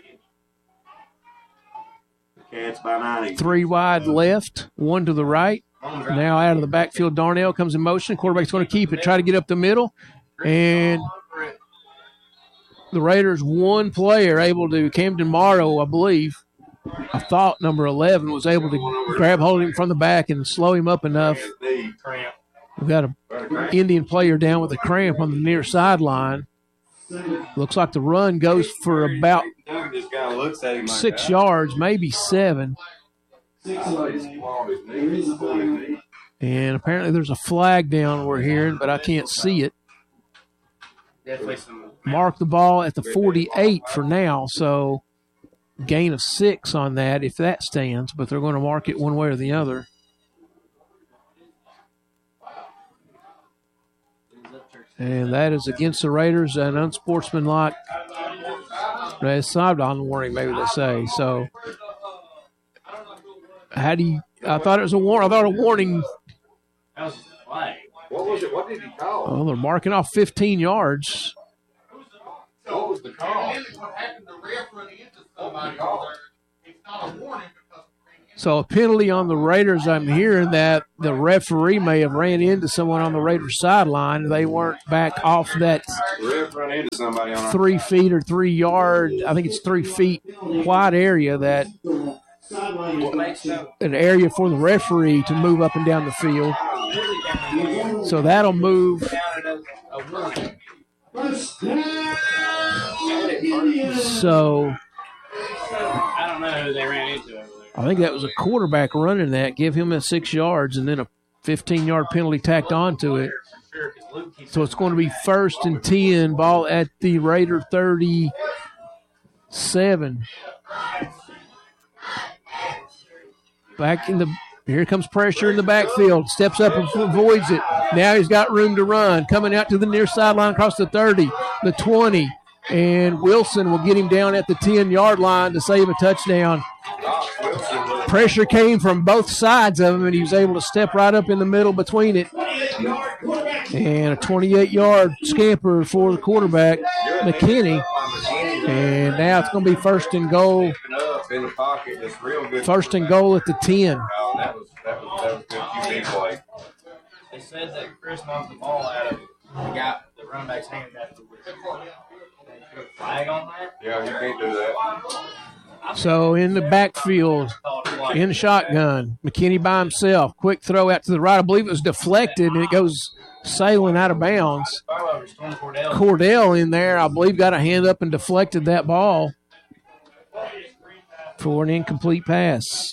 Speaker 1: Cats by 90.
Speaker 2: 3 wide left, 1 to the right. Now out of the backfield, Darnell comes in motion. Quarterback's going to keep it, try to get up the middle. And the Raiders, one player able to, Camden Morrow, I believe, I thought number 11 was able to grab hold of him from the back and slow him up enough. We've got an Indian player down with a cramp on the near sideline. Looks like the run goes for about 6 yards, maybe 7. And apparently there's a flag down we're hearing, but I can't see it. Mark the ball at the 48 for now, so gain of 6 on that if that stands, but they're going to mark it one way or the other. And that is against the Raiders, an unsportsmanlike. It's sideline warning, maybe they say. So, how do I thought it was a warning. I thought a warning.
Speaker 4: That was a flag.
Speaker 1: What was it? What did he call?
Speaker 2: Oh, they're marking off 15 yards.
Speaker 1: What was the call?
Speaker 13: What happened to reference into somebody over there? It's not a warning because
Speaker 2: So a penalty on the Raiders. I'm hearing that the referee may have ran into someone on the Raiders sideline. They weren't back off that
Speaker 1: Ref run into somebody on
Speaker 2: 3 feet or 3 yard. I think it's 3 feet wide area that an area for the referee to move up and down the field. So that'll move. So
Speaker 4: I don't know who they ran into over there.
Speaker 2: I think that was a quarterback running that. Give him a 6 yards and then a 15-yard penalty tacked onto it. So it's going to be 1st and 10, ball at the Raider 37. Here comes pressure in the backfield. Steps up and avoids it. Now he's got room to run. Coming out to the near sideline across the 30, the 20. And Wilson will get him down at the 10-yard line to save a touchdown. Pressure came from both sides of him, and he was able to step right up in the middle between it. And a 28-yard scamper for the quarterback, McKinney. And now it's going to be 1st and goal.
Speaker 1: in the pocket. It's real good.
Speaker 2: 1st and goal at the 10.
Speaker 1: Oh, that was good QB play.
Speaker 4: They said that Chris knocked the ball out of the running back's hand afterwards. They put a flag on that?
Speaker 1: Yeah, you can't do that.
Speaker 2: So in the backfield, in the shotgun, McKinney by himself. Quick throw out to the right. I believe it was deflected, and it goes sailing out of bounds. Cordell in there, I believe, got a hand up and deflected that ball for an incomplete pass.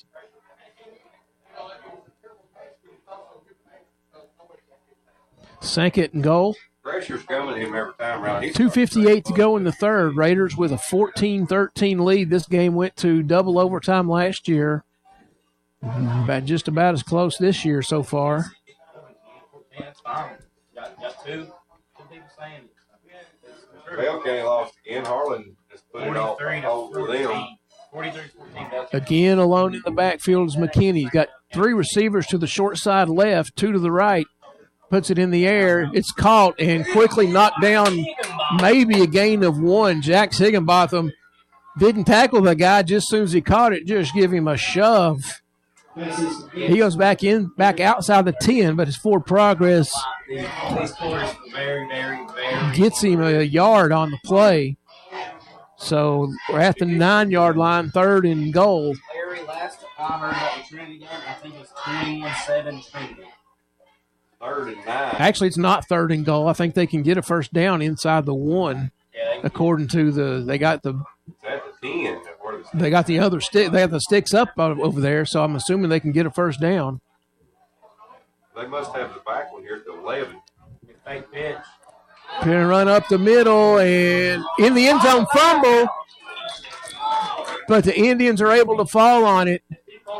Speaker 2: Second and goal.
Speaker 1: Pressure's coming to him every time around.
Speaker 2: 2:58 to go in the third. Raiders with a 14-13 lead. This game went to double overtime last year. Just about as close this year so far.
Speaker 4: That's fine. Got two people saying it.
Speaker 1: Bell County lost again. Harlan just put it all over them.
Speaker 4: 43-14.
Speaker 2: Again, alone in the backfield is McKinney. He's got three receivers to the short side left, two to the right. Puts it in the air. It's caught and quickly knocked down, maybe a gain of one. Jax Higginbotham didn't tackle the guy just as soon as he caught it, just give him a shove. He goes back outside the 10, but his forward progress gets him a yard on the play. So we're at the 9-yard line, 3rd and goal.
Speaker 4: Larry, last I heard about the Trinity game, I think it was 21-7 Trinity.
Speaker 1: 3rd and 9.
Speaker 2: Actually, it's not 3rd and goal. I think they can get a first down inside the 1.
Speaker 4: Yeah,
Speaker 2: according to they got the other stick. They got the sticks up over there, so I'm assuming they can get a first down.
Speaker 1: They must have the back one here at the 11.
Speaker 4: Fake pitch.
Speaker 2: Gonna run up the middle and in the end zone fumble, but the Indians are able to fall on it.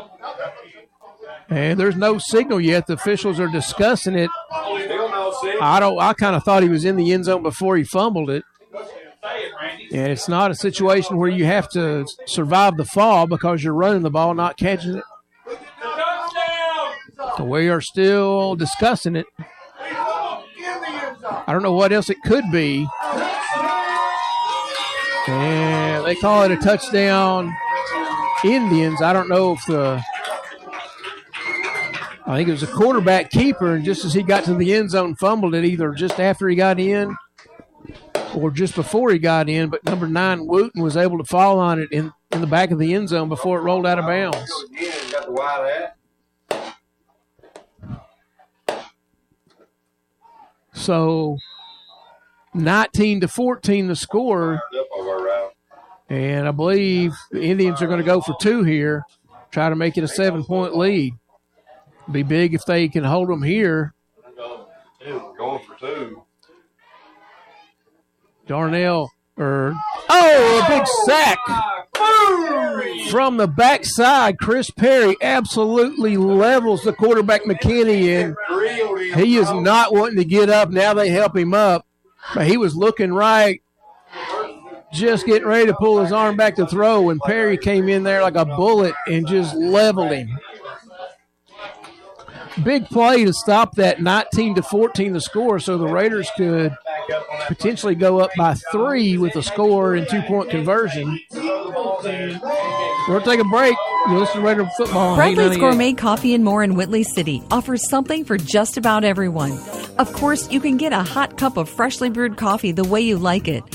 Speaker 2: And there's no signal yet. The officials are discussing it.
Speaker 1: Still no signal.
Speaker 2: I kind of thought he was in the end zone before he fumbled it. And it's not a situation where you have to survive the fall because you're running the ball, not catching it. So we are still discussing it. I don't know what else it could be. And they call it a touchdown, Indians. I don't know if I think it was a quarterback keeper, and just as he got to the end zone, fumbled it either just after he got in or just before he got in. But number 9, Wooten, was able to fall on it in the back of the end zone before it rolled out of bounds.
Speaker 1: Got the wide hat.
Speaker 2: So 19-14 the score. And I believe the Indians are going to go for 2 here, try to make it a 7-point lead. Be big if they can hold them here.
Speaker 1: Going for 2.
Speaker 2: Darnell, a big sack from the backside. Chris Perry absolutely levels the quarterback McKinney, and he is not wanting to get up. Now they help him up, but he was looking right, just getting ready to pull his arm back to throw, and Perry came in there like a bullet and just leveled him. big play to stop that 19-14 the score, so the Raiders could potentially go up by 3 with a score and 2-point conversion. We'll take a break. You listen to Raider Football on
Speaker 8: Bradley's
Speaker 2: 898.
Speaker 8: Gourmet Coffee and More in Whitley City offers something for just about everyone. Of course, you can get a hot cup of freshly brewed coffee the way you like it,